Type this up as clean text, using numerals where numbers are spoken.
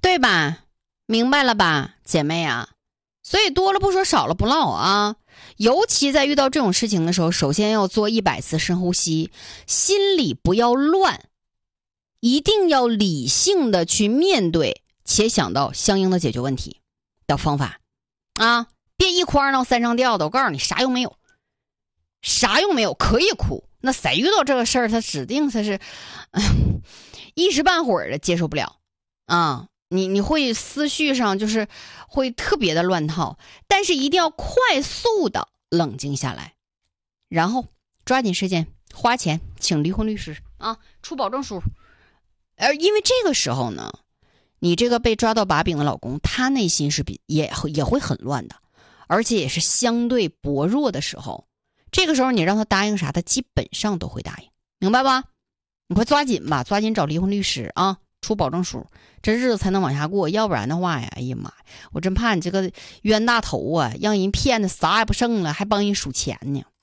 对吧？明白了吧，姐妹啊？所以多了不说，少了不唠啊。尤其在遇到这种事情的时候，首先要做100次深呼吸，心里不要乱，一定要理性的去面对，且想到相应的解决问题的方法啊！别一哭二闹三上吊的，我告诉你啥用没有，啥用没有，可以哭。那谁遇到这个事儿，他指定他是一时半会儿的接受不了啊！你会思绪上就是会特别的乱套，但是一定要快速的冷静下来，然后抓紧时间花钱请离婚律师啊，出保证书。因为这个时候呢，你这个被抓到把柄的老公，他内心是也会很乱的，而且也是相对薄弱的时候。这个时候你让他答应啥，他基本上都会答应，明白吧？你快抓紧吧，抓紧找离婚律师啊，出保证书，这日子才能往下过。要不然的话呀，哎呀妈，我真怕你这个冤大头啊，让人骗的啥也不剩了，还帮人数钱呢。